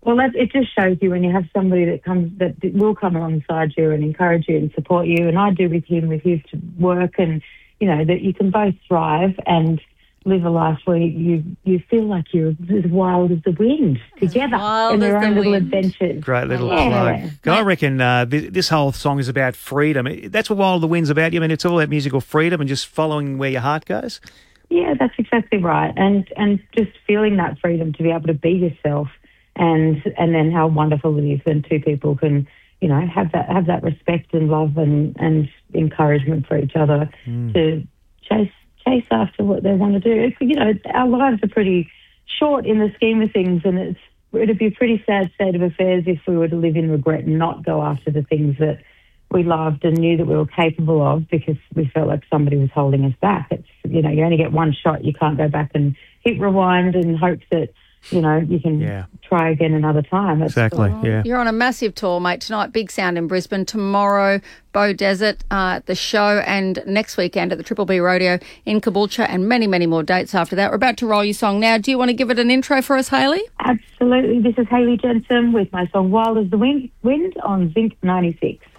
Well, it just shows you when you have somebody that will come alongside you and encourage you and support you, and I do with him with his work, and that you can both thrive and live a life where you feel like you're as wild as the wind together in your own little adventures. Great little plug. I reckon this whole song is about freedom. That's what Wild the Wind's about. I mean, it's all about musical freedom and just following where your heart goes. Yeah, that's exactly right. And just feeling that freedom to be able to be yourself, and then how wonderful it is when two people can, have that respect and love and encouragement for each other to chase after what they want to do. Our lives are pretty short in the scheme of things, and it'd be a pretty sad state of affairs if we were to live in regret and not go after the things that we loved and knew that we were capable of because we felt like somebody was holding us back. It's, you only get one shot. You can't go back and hit rewind and hope that, you can try again another time. Exactly, yeah. You're on a massive tour, mate. Tonight, Big Sound in Brisbane. Tomorrow, Bow Desert at the show. And next weekend at the Triple B Rodeo in Caboolture, and many, many more dates after that. We're about to roll your song now. Do you want to give it an intro for us, Hayley? Absolutely. This is Hayley Jensen with my song Wild as the Wind on Zinc 96.